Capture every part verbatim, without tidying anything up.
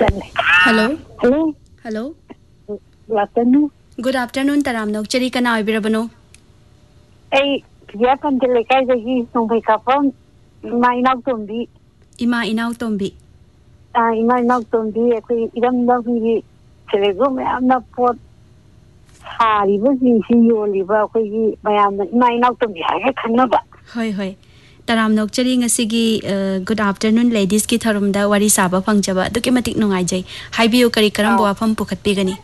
Hello. Hello. Hello. Good afternoon. Good afternoon, Taramnok. Chari kana ibirabano? Hey, ya kan telekai dagi nungbai kapam ima inaw tombi. Ima inaw tombi. Ah, ima inaw tombi. Ako iram daw hindi telego mayam na pot hari ba si yoli ba ako mayam na ima inaw tombi hay kanna ba. Hoy hoy. Taramnok chari ngasigi good afternoon ladies ki tharumda wari saba phangjaba duki matik nungai jai. Haibiyo kari karam bo afam pukhat pigani.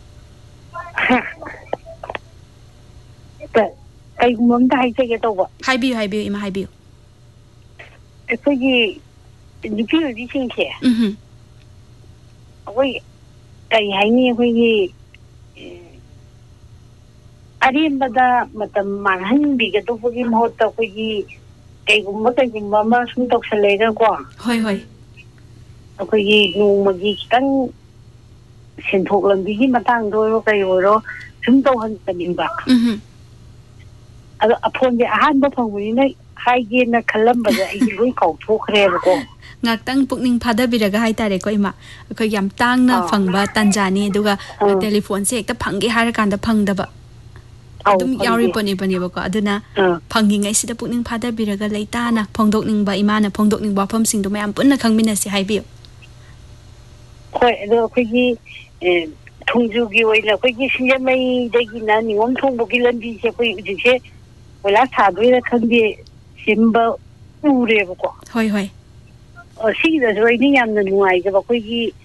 Kay gumamda hay sige to ba. Haibiyo haibiyo ima haibiyo. Ako gi nupi di singke. Mhm. Ako kay hay ni ako gi arimbada matam manhan biga to pagi mahot ako gi kay gumma kay gumma ma suntok sa lega ko. Hoy hoy. Ako gi nung magi kitang sinthok lambi gi matang do kay oro sumto han tanimba. Mhm. Ado apon di ahan ba phanguni na haige na khalambada ai loi kau thokre ko. Ngaktang pukning phada biraga hai tare ko ima ko yam tang na phangba tanjani duga telephone se ekta phangge har kanda phangdaba. Adum yauri poni pani ba ko aduna phangi ngai sida pukning phada biraga leitana phongdokning ba imana phongdokning ba pham sing do mayam punna khangmina si haibi. Khoi ado khoi thungju gi oina khoi gi sinjamai dagi na ningom thongbo gi lambi se khoi jise wala sadoi ra khangde simba ure ko. Hoi hoi. Sida so ni yam na nuai ga khoi gi